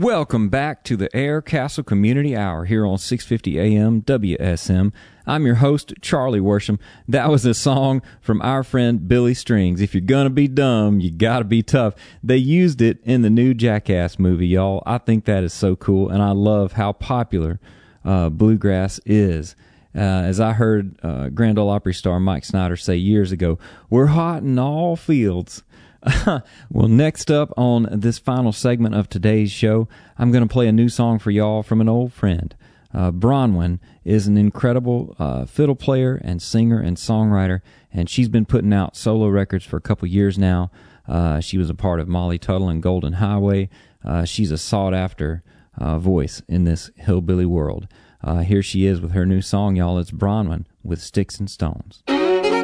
Welcome back to the Air Castle Community Hour here on 650 AM WSM. I'm your host, Charlie Worsham. That was a song from our friend Billy Strings. If you're gonna be dumb, you gotta be tough. They used it in the new Jackass movie, y'all. I think that is so cool, and I love how popular bluegrass is. As I heard Grand Ole Opry star Mike Snyder say years ago, we're hot in all fields. Well, next up on this final segment of today's show, I'm going to play a new song for y'all from an old friend. Bronwyn is an incredible fiddle player and singer and songwriter, and she's been putting out solo records for a couple years now. She was a part of Molly Tuttle and Golden Highway. She's a sought-after voice in this hillbilly world. Here she is with her new song, y'all. It's Bronwyn with Sticks and Stones.